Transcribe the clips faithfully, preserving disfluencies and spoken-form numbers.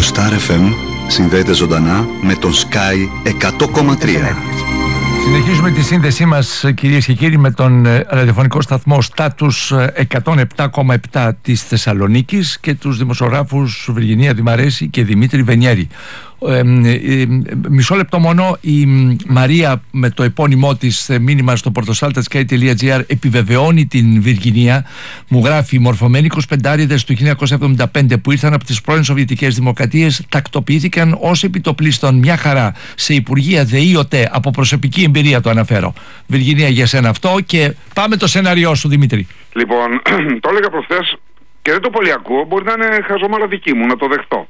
Το Star εφ εμ συνδέεται ζωντανά με τον Sky εκατό κόμμα τρία. Συνεχίζουμε τη σύνδεσή μας, κυρίες και κύριοι, με τον ραδιοφωνικό σταθμό Status εκατόν επτά κόμμα επτά της Θεσσαλονίκης και τους δημοσιογράφους Βυργινία Δημαρέση και Δημήτρη Βενιέρη. Ε, ε, μισό λεπτό μόνο. Η Μαρία με το επώνυμό της μήνυμα στο portosaltasky τελεία gr επιβεβαιώνει την Βυργινία. Μου γράφει: μορφωμένοι εικοσιπεντάριδες του χίλια εννιακόσια εβδομήντα πέντε που ήρθαν από τις πρώην Σοβιετικές Δημοκρατίες τακτοποιήθηκαν ως επιτοπλίστων μια χαρά σε υπουργεία ΔΕΗ ΟΤΕ. Από προσωπική εμπειρία το αναφέρω. Βυργινία, για σένα αυτό, και πάμε το σενάριό σου, Δημήτρη. Λοιπόν, το έλεγα προχθές και δεν το πολύ ακούω. Μπορεί να είναι χαζομάρα δική μου, να το δεχτώ.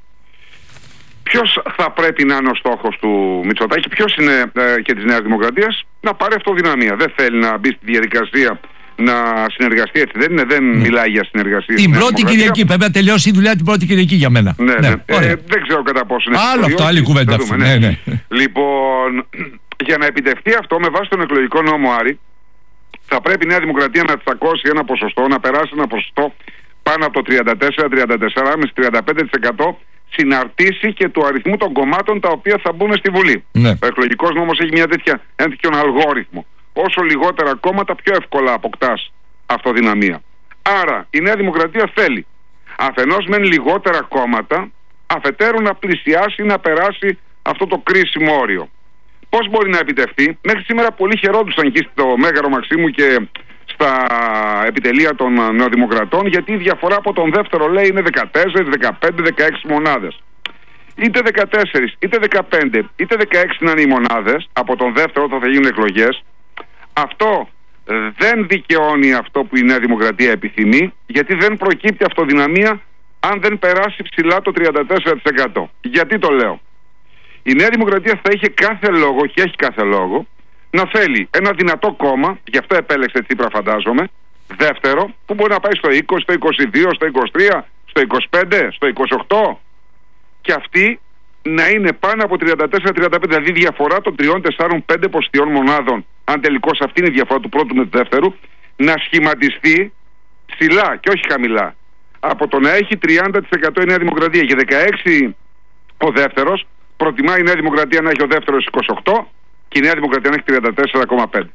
Ποιος θα πρέπει να είναι ο στόχος του Μητσοτάκη, ποιος είναι ε, και της Νέας Δημοκρατίας? Να πάρει αυτοδυναμία. Δεν θέλει να μπει στη διαδικασία να συνεργαστεί, έτσι δεν είναι? Δεν mm. μιλάει για συνεργασία. Την πρώτη Κυριακή, πρέπει να τελειώσει η δουλειά την πρώτη Κυριακή για μένα. Ναι, ναι. ναι. Ε, δεν ξέρω κατά πόσο είναι. Άλλο αυτό, άλλη κουβέντα αυτή. Ναι, ναι. Λοιπόν, για να επιτευχθεί αυτό, με βάση τον εκλογικό νόμο Άρη, θα πρέπει η Νέα Δημοκρατία να τσακώσει ένα ποσοστό, να περάσει ένα ποσοστό πάνω από το τριάντα τέσσερα, τριάντα τέσσερα κόμμα πέντε, τριάντα πέντε τοις εκατό συναρτήσει και του αριθμού των κομμάτων τα οποία θα μπουν στη Βουλή. Ναι. Ο εκλογικός νόμος έχει μια τέτοια, ένα τέτοιο αλγόριθμο. Όσο λιγότερα κόμματα, πιο εύκολα αποκτάς αυτοδυναμία. Άρα η Νέα Δημοκρατία θέλει αφενός μεν λιγότερα κόμματα, αφετέρου να πλησιάσει, να περάσει αυτό το κρίσιμο όριο. Πώς μπορεί να επιτευχθεί? Μέχρι σήμερα πολλοί χαιρόντουσαν εκεί στο Μέγαρο Μαξίμου και στα επιτελεία των Νεοδημοκρατών, γιατί η διαφορά από τον δεύτερο, λέει, είναι δεκατέσσερα, δεκαπέντε, δεκαέξι μονάδες. Είτε δεκατέσσερα, είτε δεκαπέντε, είτε δεκαέξι να είναι οι μονάδες από τον δεύτερο όταν θα γίνουν εκλογές, αυτό δεν δικαιώνει αυτό που η Νέα Δημοκρατία επιθυμεί, γιατί δεν προκύπτει αυτοδυναμία αν δεν περάσει ψηλά το τριάντα τέσσερα τοις εκατό. Γιατί το λέω? Η Νέα Δημοκρατία θα είχε κάθε λόγο, και έχει κάθε λόγο, να θέλει ένα δυνατό κόμμα, γι' αυτό επέλεξε Τσίπρα, φαντάζομαι, δεύτερο, που μπορεί να πάει στο είκοσι, στο είκοσι δύο, στο είκοσι τρία, στο είκοσι πέντε, στο είκοσι οκτώ, και αυτή να είναι πάνω από τριάντα τέσσερα τριάντα πέντε, δηλαδή διαφορά των τριών, τεσσάρων, πέντε ποσοστιών μονάδων, αν τελικώς αυτή είναι η διαφορά του πρώτου με του δεύτερου, να σχηματιστεί ψηλά και όχι χαμηλά. Από το να έχει τριάντα τοις εκατό η Νέα Δημοκρατία και δεκαέξι ο δεύτερος, προτιμά η Νέα Δημοκρατία να έχει ο δεύτερος είκοσι οκτώ και η Νέα Δημοκρατία να έχει τριάντα τέσσερα κόμμα πέντε.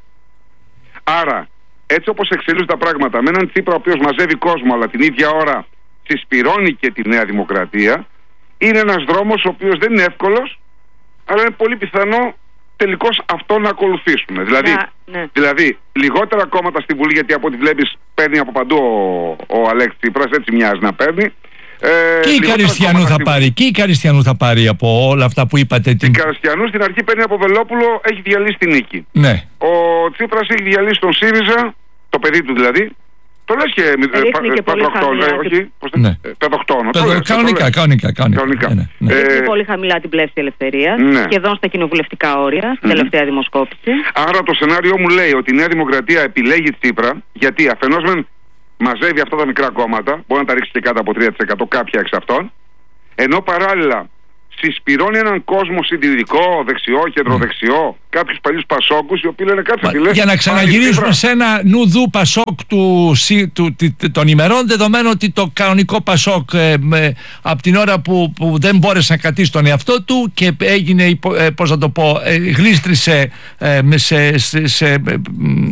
Άρα, έτσι όπως εξελίσσουν τα πράγματα, με έναν Τσίπρα ο οποίος μαζεύει κόσμο, αλλά την ίδια ώρα συσπυρώνει και τη Νέα Δημοκρατία, είναι ένας δρόμος ο οποίος δεν είναι εύκολος, αλλά είναι πολύ πιθανό τελικώς αυτό να ακολουθήσουμε. Δηλαδή, ναι, ναι. δηλαδή λιγότερα κόμματα στη Βουλή, γιατί από ό,τι βλέπεις παίρνει από παντού ο, ο Αλέξης Τσίπρας, έτσι μοιάζει να παίρνει. Ε, και η Καριστιανού θα πάρει, και η Καριστιανού θα πάρει από όλα αυτά που είπατε. Την... Η Καριστιανού στην αρχή παίρνει από Βελόπουλο, έχει διαλύσει τη νίκη. Ναι. Ο Τσίπρας έχει διαλύσει τον ΣΥΡΙΖΑ, το παιδί του δηλαδή. Το λες και παιδοκτόνο, όχι, παιδοκτόνο. Κανονικά, κανονικά. Έχει πολύ χαμηλά την πλεύση ελευθερίας, σχεδόν στα κοινοβουλευτικά όρια, στην τελευταία δημοσκόπηση. Άρα το σενάριό μου λέει ότι η Νέα Δημοκρατία επιλέγει Τσίπρα, γιατί αφενός μεν μαζεύει αυτά τα μικρά κόμματα, μπορεί να τα ρίξει και κάτω από τρία τοις εκατό κάποια εξ αυτών, ενώ παράλληλα συσπυρώνει έναν κόσμο συντηρητικό, δεξιό, κεντροδεξιό, mm. κάποιους παλιούς πασόκους, οι οποίοι λένε κάτσε φίλε. Για να ξαναγυρίσουμε σε ένα νουδού πασόκ του, του, του, των ημερών, δεδομένου ότι το κανονικό πασόκ ε, ε, από την ώρα που, που δεν μπόρεσε να κρατήσει τον εαυτό του και έγινε, ε, πώς να το πω, ε, γλίστρισε ε, σε, σε, σε ε, ε,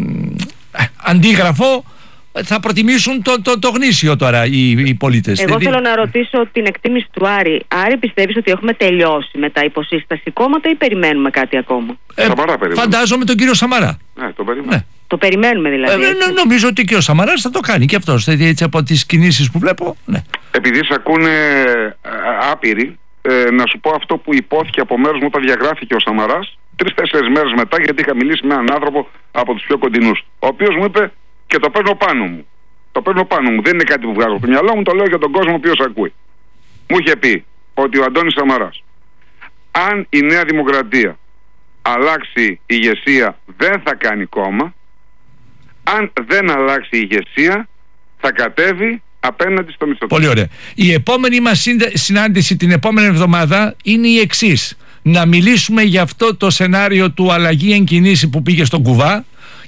αντίγραφο, θα προτιμήσουν το, το, το γνήσιο τώρα οι, οι πολίτες. Εγώ θέλω να ρωτήσω την εκτίμηση του Άρη. Άρη, πιστεύεις ότι έχουμε τελειώσει με τα υποσύσταση κόμματα ή περιμένουμε κάτι ακόμα? Ε, Σαμαρά περιμένουμε. Φαντάζομαι τον κύριο Σαμαρά. Ναι, το περιμένουμε. Ναι. Το περιμένουμε δηλαδή. Ε, νο, νομίζω ότι και ο Σαμαράς θα το κάνει και αυτός. Έτσι από τις κινήσεις που βλέπω. Ναι. Επειδή σε ακούνε άπειροι, ε, να σου πω αυτό που υπόθηκε από μέρους μου όταν διαγράφηκε ο Σαμαράς, τρεις-τέσσερις μέρες μετά, γιατί είχα μιλήσει με έναν άνθρωπο από τους πιο κοντινούς, ο οποίος μου είπε, και το παίρνω πάνω μου. Το παίρνω πάνω μου. Δεν είναι κάτι που βγάζω από το μυαλό μου, το λέω για τον κόσμο ο οποίος ακούει. Μου είχε πει ότι ο Αντώνης Σαμαράς, αν η Νέα Δημοκρατία αλλάξει ηγεσία, δεν θα κάνει κόμμα. Αν δεν αλλάξει η ηγεσία, θα κατέβει απέναντι στο Μητσοτάκη. Πολύ ωραία. Η επόμενη μας συνάντηση την επόμενη εβδομάδα είναι η εξής. Να μιλήσουμε για αυτό το σενάριο του αλλαγή εν κινήσει που πήγε στον κουβά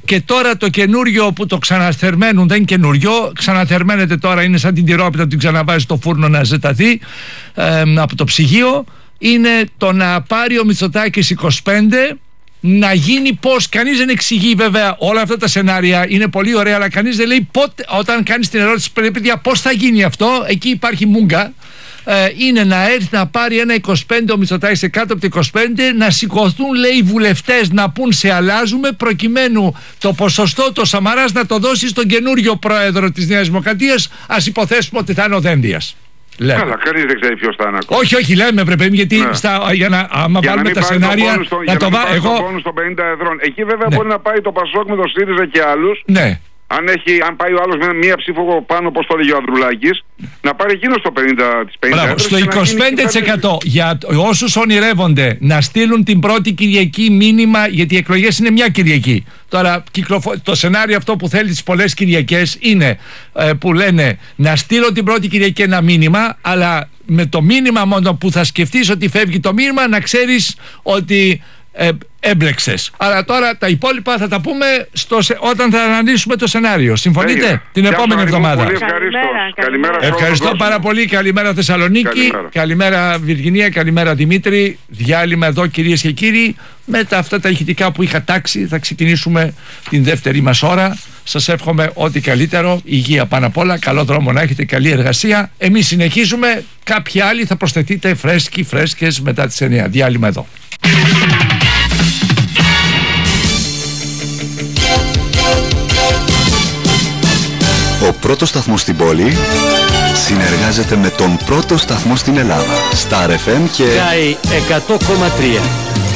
και τώρα το καινούριο που το ξαναθερμαίνουν, δεν είναι καινούριο, ξαναθερμαίνεται τώρα, είναι σαν την τυρόπιτα που την ξαναβάζει στο φούρνο να ζεταθεί ε, από το ψυγείο, είναι το να πάρει ο Μητσοτάκης είκοσι πέντε, να γίνει πώς, κανείς δεν εξηγεί βέβαια όλα αυτά τα σενάρια, είναι πολύ ωραία, αλλά κανείς δεν λέει πότε, όταν κάνεις την ερώτηση παιδιά πώς θα γίνει αυτό, εκεί υπάρχει μούγκα. Ε, είναι να έρθει να πάρει ένα είκοσι πέντε ο Μητσοτάκης κάτω από το είκοσι πέντε, να σηκωθούν λέει οι βουλευτές να πούν σε αλλάζουμε, προκειμένου το ποσοστό το Σαμαράς να το δώσει στον καινούριο πρόεδρο της Νέας Δημοκρατίας, ας υποθέσουμε ότι θα είναι ο Δένδιας. Λέμε. Καλά, κανείς δεν ξέρει ποιος θα είναι ακόμα. Όχι, όχι, λέμε βρε παιδί, γιατί ναι. στα, για να, άμα για βάλουμε να τα σενάρια στο, να το βάλω εγώ... πόνους των πενήντα εδρών. Εκεί βέβαια ναι. μπορεί να πάει το Πασόκ με το ΣΥΡΙΖΑ και άλλους. Ναι. Αν, έχει, αν πάει ο άλλος με μία ψήφο πάνω, όπως το έλεγε ο Ανδρουλάκης, να πάρει εκείνο το πενήντα τοις πενήντα. Μπράβο, στο είκοσι πέντε τοις εκατό για όσους ονειρεύονται να στείλουν την πρώτη Κυριακή μήνυμα, γιατί οι εκλογές είναι μια Κυριακή. Τώρα το σενάριο αυτό που θέλει τις πολλές Κυριακές είναι ε, που λένε να στείλω την πρώτη Κυριακή ένα μήνυμα, αλλά με το μήνυμα μόνο που θα σκεφτείς ότι φεύγει το μήνυμα να ξέρεις ότι ε, έμπλεξες. Άρα τώρα τα υπόλοιπα θα τα πούμε στο, όταν θα αναλύσουμε το σενάριο. Συμφωνείτε? Έγινε. Την Γεια επόμενη εβδομάδα. Πολύ ευχαριστώ. Καλημέρα. Καλημέρα. Ευχαριστώ πάρα πολύ. Καλημέρα Θεσσαλονίκη. Καλημέρα, καλημέρα Βιργινία. Καλημέρα Δημήτρη. Διάλειμμα εδώ κυρίες και κύριοι. Με τα αυτά τα ηχητικά που είχα τάξει θα ξεκινήσουμε την δεύτερη μας ώρα. Σας εύχομαι ό,τι καλύτερο. Υγεία πάνω απ' όλα. Καλό δρόμο να έχετε. Καλή εργασία. Εμείς συνεχίζουμε. Κάποιοι άλλοι θα προσθεθείτε φρέσκοι, φρέσκες μετά τις εννιά. Διάλειμμα εδώ. Ο πρώτος σταθμός στην πόλη συνεργάζεται με τον πρώτο σταθμό στην Ελλάδα. Star εφ εμ και Sky εκατό κόμμα τρία.